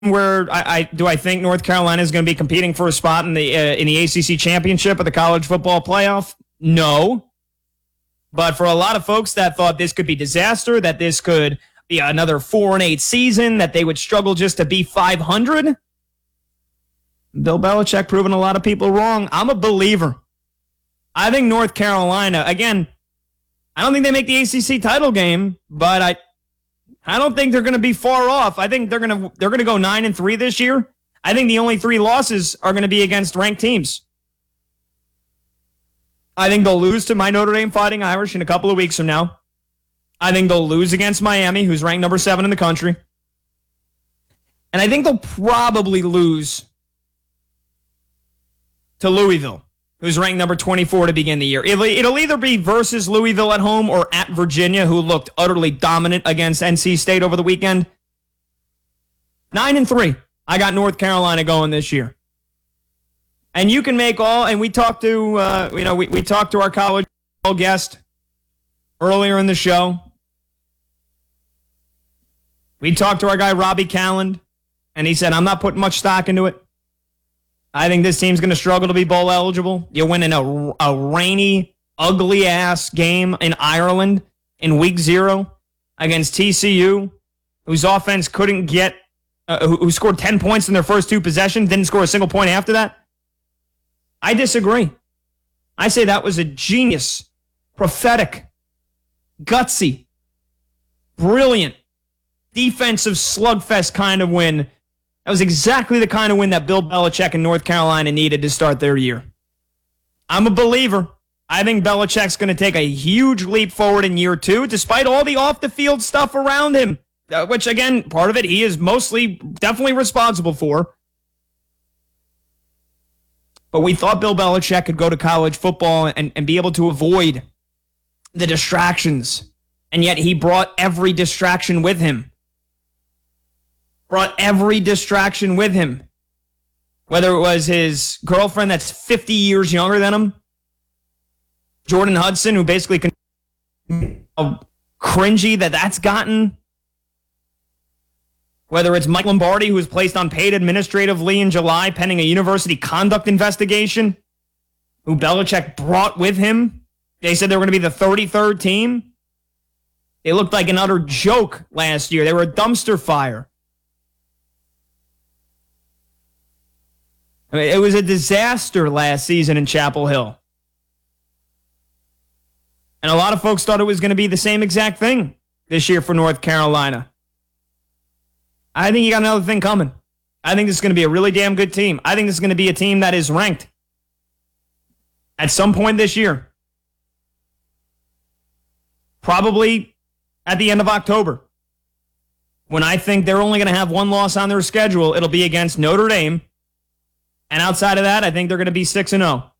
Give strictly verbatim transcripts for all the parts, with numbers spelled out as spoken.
where I, I do I think North Carolina is going to be competing for a spot in the uh, in the A C C championship or the college football playoff? No. But for a lot of folks that thought this could be disaster, that this could be another four and eight season, that they would struggle just to be five hundred, Bill Belichick proving a lot of people wrong. I'm a believer. I think North Carolina, again, I don't think they make the A C C title game, but I I don't think they're going to be far off. I think they're going to they're going to go nine and three this year. I think the only three losses are going to be against ranked teams. I think they'll lose to my Notre Dame Fighting Irish in a couple of weeks from now. I think they'll lose against Miami, who's ranked number seven in the country. And I think they'll probably lose to Louisville, who's ranked number twenty-four to begin the year. It'll, it'll either be versus Louisville at home or at Virginia, who looked utterly dominant against N C State over the weekend. Nine and three. I got North Carolina going this year. And you can make all, and we talked to, uh, you know, we, we talked to our college guest earlier in the show. We talked to our guy, Robbie Calland, and he said, I'm not putting much stock into it. I think this team's going to struggle to be bowl eligible. You're winning a, a rainy, ugly-ass game in Ireland in week zero against T C U, whose offense couldn't get, uh, who, who scored ten points in their first two possessions, didn't score a single point after that. I disagree. I say that was a genius, prophetic, gutsy, brilliant, defensive slugfest kind of win. That was exactly the kind of win that Bill Belichick and North Carolina needed to start their year. I'm a believer. I think Belichick's going to take a huge leap forward in year two, despite all the off-the-field stuff around him, uh, which, again, part of it he is mostly definitely responsible for. But we thought Bill Belichick could go to college football and, and be able to avoid the distractions. And yet he brought every distraction with him. Brought every distraction with him. Whether it was his girlfriend that's fifty years younger than him, Jordan Hudson, who basically con- how cringy that that's gotten. Whether it's Mike Lombardi, who was placed on paid administrative leave in July pending a university conduct investigation, who Belichick brought with him. They said they were going to be the thirty-third team. They looked like an utter joke last year. They were a dumpster fire. I mean, it was a disaster last season in Chapel Hill. And a lot of folks thought it was going to be the same exact thing this year for North Carolina. I think you got another thing coming. I think this is going to be a really damn good team. I think this is going to be a team that is ranked at some point this year. Probably at the end of October. When I think they're only going to have one loss on their schedule, it'll be against Notre Dame. And outside of that, I think they're going to be six and oh.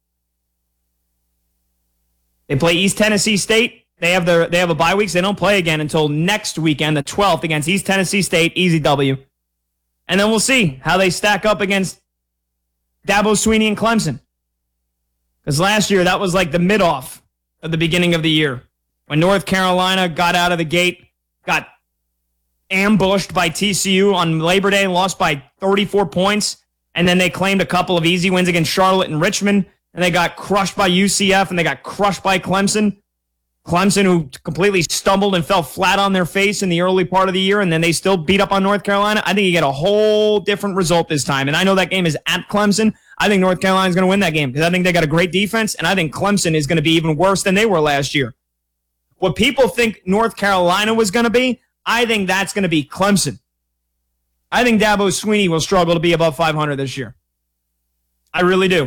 They play East Tennessee State. They have their they have a bye week, so they don't play again until next weekend, the twelfth, against East Tennessee State, easy W. And then we'll see how they stack up against Dabo Swinney and Clemson. Because last year, that was like the mid-off of the beginning of the year. When North Carolina got out of the gate, got ambushed by T C U on Labor Day and lost by thirty-four points. And then they claimed a couple of easy wins against Charlotte and Richmond. And they got crushed by U C F and they got crushed by Clemson. Clemson, who completely stumbled and fell flat on their face in the early part of the year, and then they still beat up on North Carolina. I think you get a whole different result this time. And I know that game is at Clemson. I think North Carolina is going to win that game because I think they got a great defense, and I think Clemson is going to be even worse than they were last year. What people think North Carolina was going to be, I think that's going to be Clemson. I think Dabo Swinney will struggle to be above five hundred this year. I really do.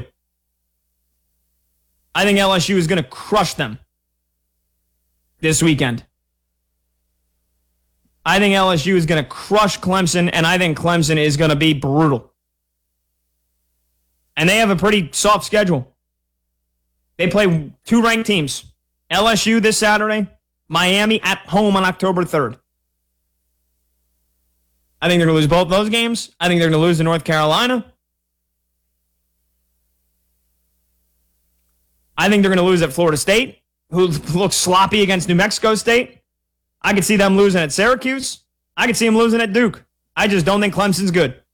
I think L S U is going to crush them this weekend. I think L S U is going to crush Clemson, and I think Clemson is going to be brutal. And they have a pretty soft schedule. They play two ranked teams. L S U this Saturday, Miami at home on October third. I think they're going to lose both those games. I think they're going to lose to North Carolina. I think they're going to lose at Florida State, who looks sloppy against New Mexico State. I could see them losing at Syracuse. I could see them losing at Duke. I just don't think Clemson's good.